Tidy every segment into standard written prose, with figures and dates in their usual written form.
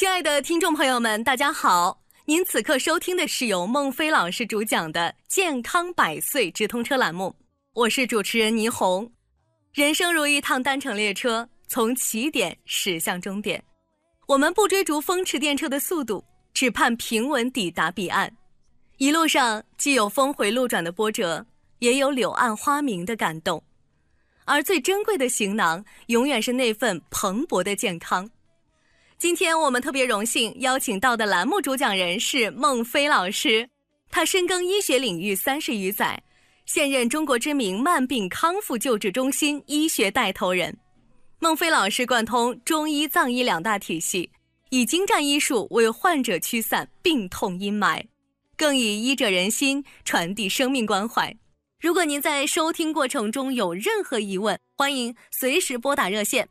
亲爱的听众朋友们，大家好！您此刻收听的是由孟非老师主讲的健康百岁直通车栏目，我是主持人倪虹。人生如一趟单程列车，从起点驶向终点，我们不追逐风驰电掣的速度，只盼平稳抵达彼岸。一路上既有峰回路转的波折，也有柳暗花明的感动，而最珍贵的行囊永远是那份蓬勃的健康。今天我们特别荣幸邀请到的栏目主讲人是孟非老师，他深耕医学领域30余载，现任中国知名慢病康复救治中心医学带头人。孟非老师贯通中医藏医两大体系，以精湛医术为患者驱散病痛阴霾，更以医者仁心传递生命关怀。如果您在收听过程中有任何疑问，欢迎随时拨打热线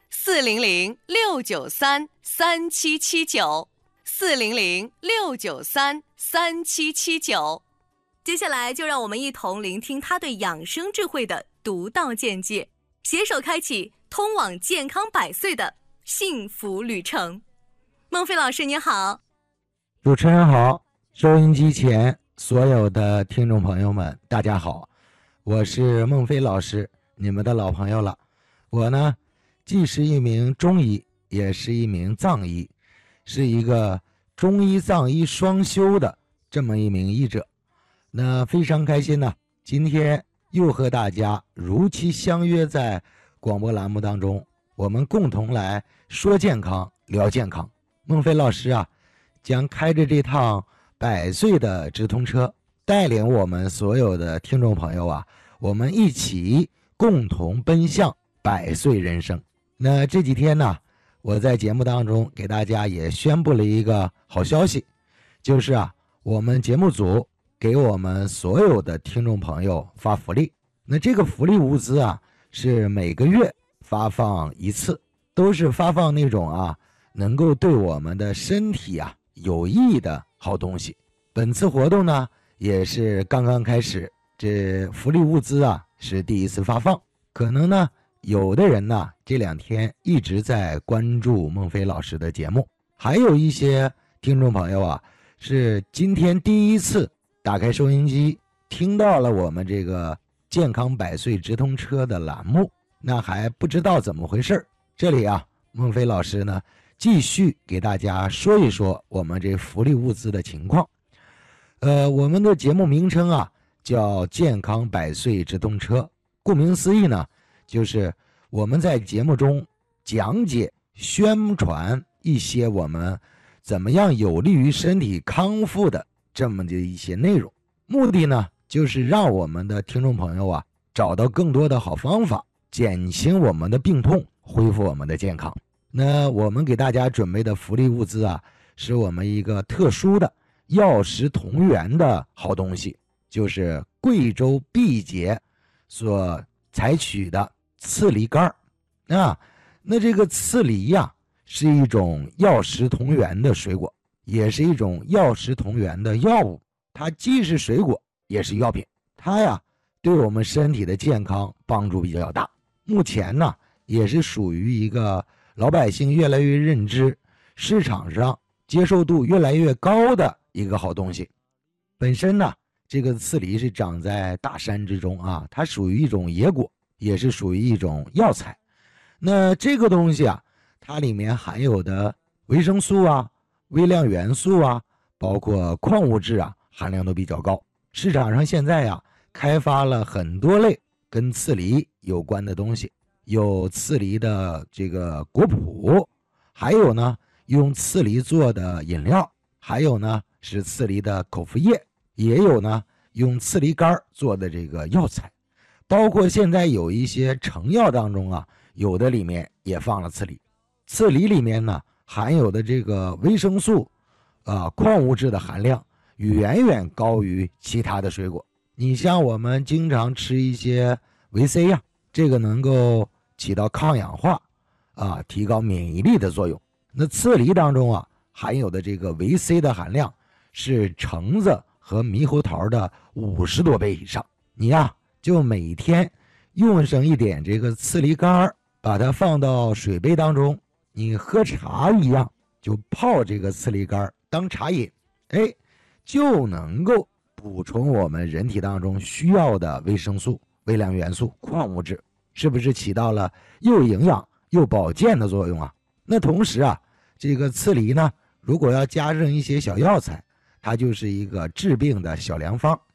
400-693-3779，400-693-3779。接下来就让我们一同聆听他对养生智慧的独到见解，携手开启通往健康百岁的幸福旅程。孟非老师你好。 主持人好，收音机前所有的听众朋友们大家好，我是孟非老师，你们的老朋友了。我呢既是一名中医，也是一名藏医，是一个中医藏医双修的这么一名医者。那非常开心呢，今天又和大家如期相约在广播栏目当中，我们共同来说健康聊健康。孟非老师啊，将开着这趟百岁的直通车，带领我们所有的听众朋友啊，我们一起共同奔向百岁人生。那这几天呢，我在节目当中给大家也宣布了一个好消息，就是啊，我们节目组给我们所有的听众朋友发福利。那这个福利物资啊，是每个月发放一次，都是发放那种啊，能够对我们的身体啊有益的好东西。本次活动呢，也是刚刚开始，这福利物资啊是第一次发放，可能呢有的人呢这2天一直在关注孟非老师的节目，还有一些听众朋友啊是今天第一次打开收音机听到了我们这个健康百岁直通车的栏目，那还不知道怎么回事。这里啊，孟非老师呢继续给大家说一说我们这福利物资的情况。我们的节目名称啊叫健康百岁直通车，顾名思义呢，就是我们在节目中讲解宣传一些我们怎么样有利于身体康复的这么的一些内容，目的呢就是让我们的听众朋友啊找到更多的好方法，减轻我们的病痛，恢复我们的健康。那我们给大家准备的福利物资啊，是我们一个特殊的药食同源的好东西，就是贵州毕节所采取的刺梨干啊。那这个刺梨呀，是一种药食同源的水果，也是一种药食同源的药物，它既是水果也是药品，它呀对我们身体的健康帮助比较大。目前呢也是属于一个老百姓越来越认知，市场上接受度越来越高的一个好东西。本身呢这个刺梨是长在大山之中啊，它属于一种野果，也是属于一种药材。那这个东西啊，它里面含有的维生素啊、微量元素啊，包括矿物质啊，含量都比较高。市场上现在啊开发了很多类跟刺梨有关的东西，有刺梨的这个果脯，还有呢用刺梨做的饮料，还有呢是刺梨的口服液，也有呢用刺梨干做的这个药材，包括现在有一些成药当中啊，有的里面也放了刺梨。刺梨里面呢含有的这个维生素矿物质的含量远远高于其他的水果。你像我们经常吃一些维 C 呀，这个能够起到抗氧化提高免疫力的作用。那刺梨当中啊含有的这个维 C 的含量是橙子和猕猴桃的50多倍以上。你呀就每天用上一点这个刺梨干，把它放到水杯当中，你喝茶一样就泡这个刺梨干当茶饮，就能够补充我们人体当中需要的维生素、微量元素、矿物质，是不是起到了又营养又保健的作用啊？那同时啊，这个刺梨呢，如果要加上一些小药材，它就是一个治病的小良方。